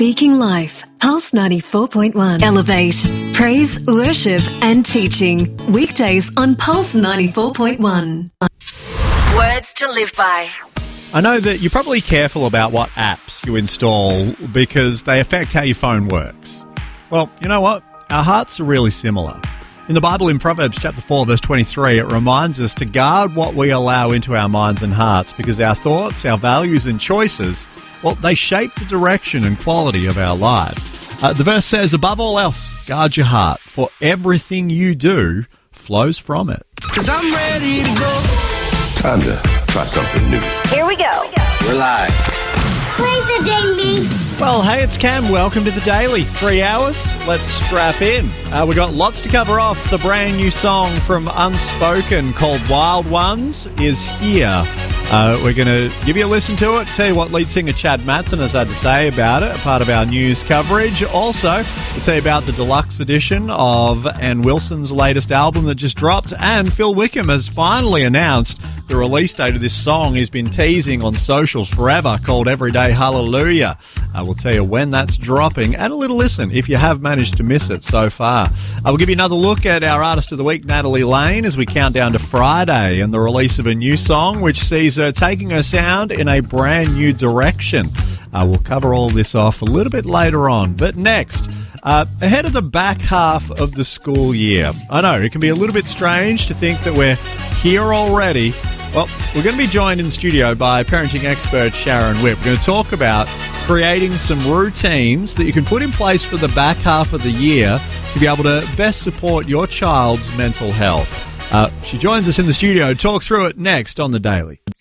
Speaking Life, Pulse 94.1. Elevate, praise, worship and teaching. Weekdays on Pulse 94.1. Words to live by. I know that you're probably careful about what apps you install because they affect how your phone works. Well, you know what? Our hearts are really similar. In the Bible, in Proverbs chapter 4, verse 23, it reminds us to guard what we allow into our minds and hearts because our thoughts, our values and choices, well, they shape the direction and quality of our lives. The verse says, above all else, guard your heart, for everything you do flows from it. 'Cause I'm ready to go. Time to try something new. Here we go. We're live. Play the daily. Well, hey, it's Cam. Welcome to the Daily. 3 hours. Let's strap in. We've got lots to cover off. The brand new song from Unspoken called Wild Ones is here. We're going to give you a listen to it, tell you what lead singer Chad Matson has had to say about it, a part of our news coverage. Also, we'll tell you about the deluxe edition of Ann Wilson's latest album that just dropped, and Phil Wickham has finally announced the release date of this song he's been teasing on socials forever, called Everyday Hallelujah. We'll tell you when that's dropping, and a little listen if you have managed to miss it so far. We'll give you another look at our Artist of the Week, Natalie Lane, as we count down to Friday and the release of a new song, which sees her taking her sound in a brand new direction. We'll cover all this off a little bit later on. But next, ahead of the back half of the school year, I know it can be a little bit strange to think that we're here already. Well, we're going to be joined in the studio by parenting expert Sharon Whipp. We're going to talk about creating some routines that you can put in place for the back half of the year to be able to best support your child's mental health. She joins us in the studio to talk through it next on The Daily.